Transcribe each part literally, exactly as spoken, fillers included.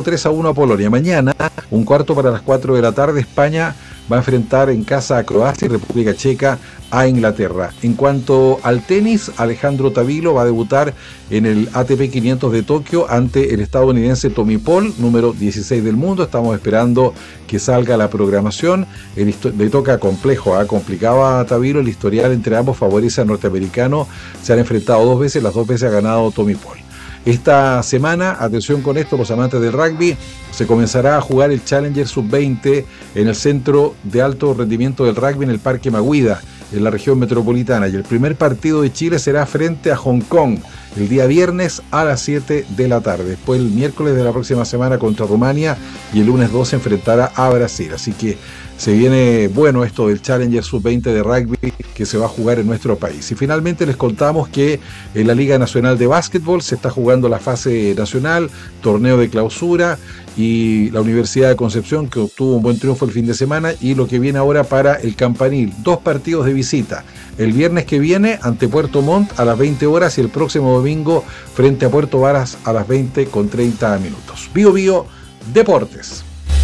tres a uno a Polonia. Mañana, un cuarto para las cuatro de la tarde, España va a enfrentar en casa a Croacia y República Checa a Inglaterra. En cuanto al tenis, Alejandro Tavilo va a debutar en el A T P quinientos de Tokio ante el estadounidense Tommy Paul, número dieciséis del mundo. Estamos esperando que salga la programación. El le toca complejo, ¿eh? complicado a Tavilo. El historial entre ambos favorece al norteamericano. Se han enfrentado dos veces, las dos veces ha ganado Tommy Paul. Esta semana, atención con esto, los amantes del rugby, se comenzará a jugar el Challenger sub veinte en el Centro de Alto Rendimiento del Rugby en el Parque Maguida, en la región metropolitana. Y el primer partido de Chile será frente a Hong Kong, el día viernes a las siete de la tarde. Después el miércoles de la próxima semana contra Rumania y el lunes dos se enfrentará a Brasil. Así que se viene bueno esto del Challenger sub veinte de rugby que se va a jugar en nuestro país. Y finalmente les contamos que en la Liga Nacional de Básquetbol se está jugando la fase nacional, torneo de clausura, y la Universidad de Concepción, que obtuvo un buen triunfo el fin de semana, y lo que viene ahora para el Campanil, dos partidos de visita. El viernes que viene ante Puerto Montt a las veinte horas y el próximo domingo frente a Puerto Varas a las veinte con treinta minutos. Bio Bio Deportes.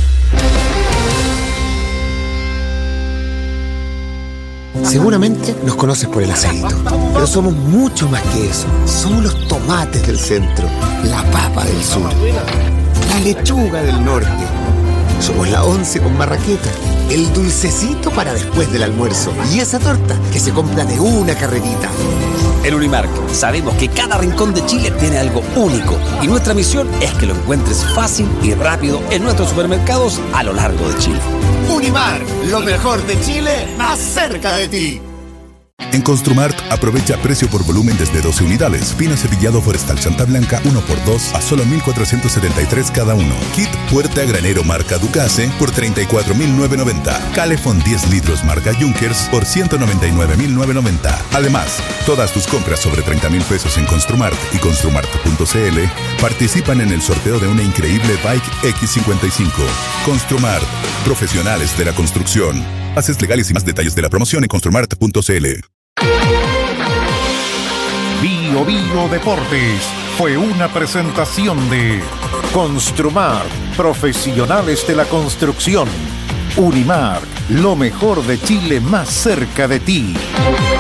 Seguramente nos conoces por el aceito, pero somos mucho más que eso. Somos los tomates del centro, la papa del sur, la lechuga del norte. Somos la once con marraqueta, el dulcecito para después del almuerzo y esa torta que se compra de una carrerita. En Unimark sabemos que cada rincón de Chile tiene algo único y nuestra misión es que lo encuentres fácil y rápido en nuestros supermercados a lo largo de Chile. Unimark, lo mejor de Chile, más cerca de ti. En Construmart aprovecha precio por volumen desde doce unidades. Pino cepillado Forestal Santa Blanca uno por dos a solo mil cuatrocientos setenta y tres cada uno. Kit puerta granero marca Ducase por treinta y cuatro mil novecientos noventa. Calefón diez litros marca Junkers por ciento noventa y nueve mil novecientos noventa. Además, todas tus compras sobre treinta mil pesos en Construmart y construmart punto c l participan en el sorteo de una increíble Bike X cincuenta y cinco. Construmart, profesionales de la construcción. Bases legales y más detalles de la promoción en construmart punto c l. Bio Bio Deportes fue una presentación de Construmart, profesionales de la construcción. Unimark, lo mejor de Chile más cerca de ti.